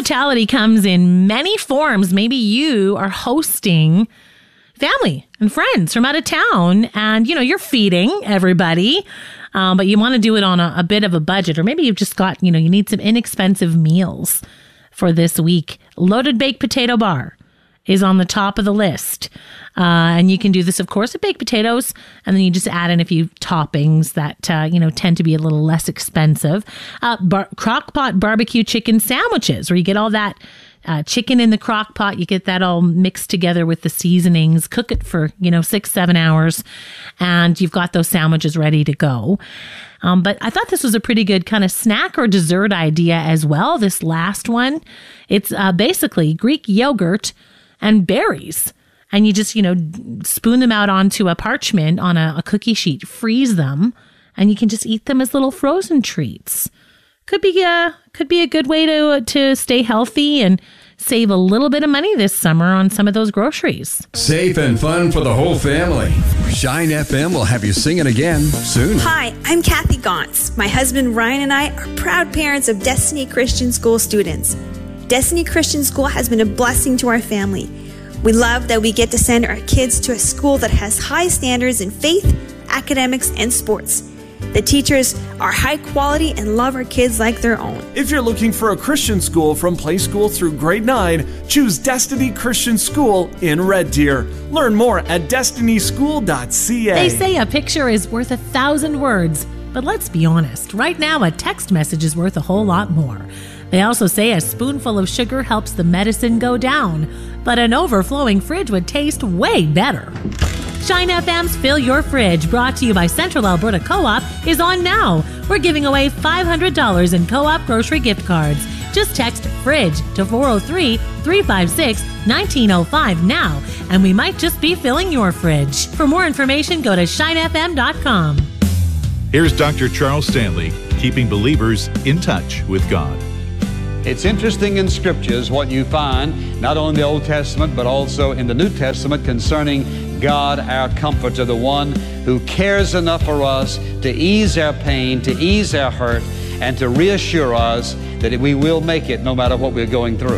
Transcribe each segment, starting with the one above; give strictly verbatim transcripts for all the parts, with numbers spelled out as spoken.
hospitality comes in many forms. Maybe you are hosting family and friends from out of town and, you know, you're feeding everybody, um, but you want to do it on a, a bit of a budget, or maybe you've just got, you know, you need some inexpensive meals for this week. Loaded Baked Potato Bar is on the top of the list. Uh, and you can do this, of course, with baked potatoes. And then you just add in a few toppings that, uh, you know, tend to be a little less expensive. Uh, bar- crock-pot barbecue chicken sandwiches, where you get all that uh, chicken in the crock pot. You get that all mixed together with the seasonings. Cook it for, you know, six, seven hours. And you've got those sandwiches ready to go. Um, but I thought this was a pretty good kind of snack or dessert idea as well. This last one, it's uh, basically Greek yogurt and berries. And you just, you know, spoon them out onto a parchment on a, a cookie sheet, freeze them, and you can just eat them as little frozen treats. Could be a, could be a good way to, to stay healthy and save a little bit of money this summer on some of those groceries. Safe and fun for the whole family. Shine F M will have you singing again soon. Hi, I'm Kathy Gauntz. My husband Ryan and I are proud parents of Destiny Christian School students. Destiny Christian School has been a blessing to our family. We love that we get to send our kids to a school that has high standards in faith, academics, and sports. The teachers are high quality and love our kids like their own. If you're looking for a Christian school from play school through grade nine, choose Destiny Christian School in Red Deer. Learn more at destiny school dot c a. They say a picture is worth a thousand words, but let's be honest. Right now, a text message is worth a whole lot more. They also say a spoonful of sugar helps the medicine go down, but an overflowing fridge would taste way better. Shine F M's Fill Your Fridge, brought to you by Central Alberta Co-op, is on now. We're giving away five hundred dollars in Co-op grocery gift cards. Just text FRIDGE to four oh three, three five six, one nine oh five now, and we might just be filling your fridge. For more information, go to shine f m dot com. Here's Doctor Charles Stanley, keeping believers in touch with God. It's interesting in scriptures what you find, not only in the Old Testament, but also in the New Testament concerning God, our comforter, the one who cares enough for us to ease our pain, to ease our hurt, and to reassure us that we will make it no matter what we're going through.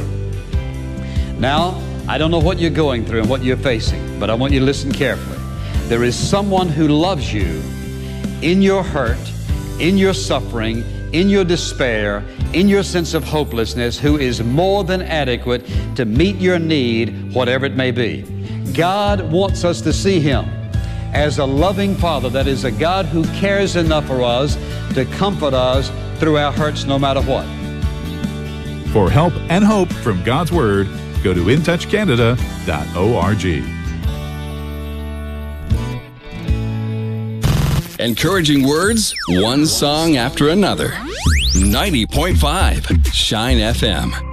Now, I don't know what you're going through and what you're facing, but I want you to listen carefully. There is someone who loves you in your hurt, in your suffering, in your despair, in your sense of hopelessness, who is more than adequate to meet your need, whatever it may be. God wants us to see Him as a loving Father, that is a God who cares enough for us to comfort us through our hurts no matter what. For help and hope from God's Word, go to in touch canada dot org. Encouraging words, one song after another. ninety point five Shine F M.